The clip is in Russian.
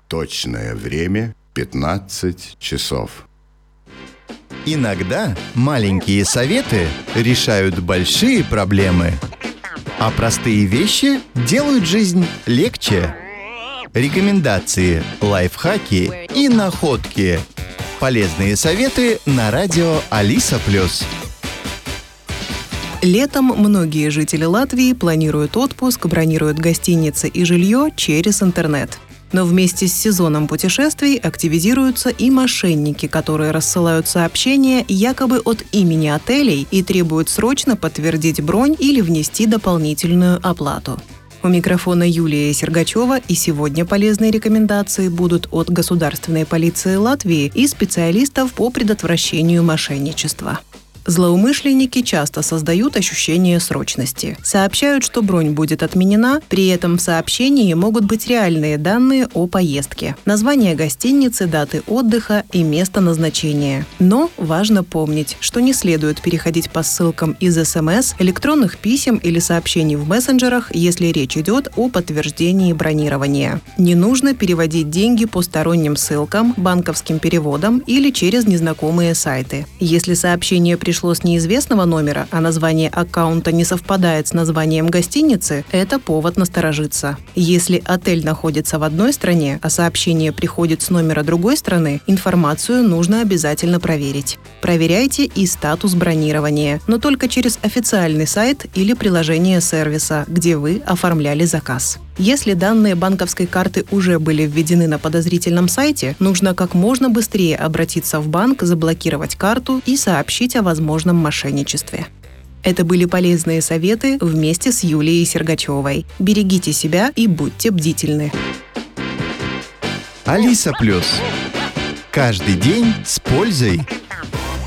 Точное время 15 часов. Иногда маленькие советы решают большие проблемы, а простые вещи делают жизнь легче. Рекомендации, лайфхаки и находки. Полезные советы на радио Алиса+. Летом многие жители Латвии планируют отпуск, бронируют гостиницы и жилье через интернет. Но вместе с сезоном путешествий активизируются и мошенники, которые рассылают сообщения якобы от имени отелей и требуют срочно подтвердить бронь или внести дополнительную оплату. У микрофона Юлия Сергачева, и сегодня полезные рекомендации будут от Государственной полиции Латвии и специалистов по предотвращению мошенничества. Злоумышленники часто создают ощущение срочности. Сообщают, что бронь будет отменена, при этом в сообщении могут быть реальные данные о поездке, название гостиницы, даты отдыха и место назначения. Но важно помнить, что не следует переходить по ссылкам из СМС, электронных писем или сообщений в мессенджерах, если речь идет о подтверждении бронирования. Не нужно переводить деньги по сторонним ссылкам, банковским переводам или через незнакомые сайты. Если сообщение пришло с неизвестного номера, а название аккаунта не совпадает с названием гостиницы, это повод насторожиться. Если отель находится в одной стране, а сообщение приходит с номера другой страны, информацию нужно обязательно проверить. Проверяйте и статус бронирования, но только через официальный сайт или приложение сервиса, где вы оформляли заказ. Если данные банковской карты уже были введены на подозрительном сайте, нужно как можно быстрее обратиться в банк, заблокировать карту и сообщить о возможном мошенничестве. Это были полезные советы вместе с Юлией Сергачевой. Берегите себя и будьте бдительны. Алиса+. Каждый день с пользой.